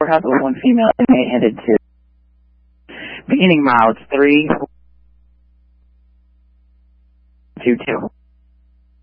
House with 1 female inmate headed to beginning miles 322.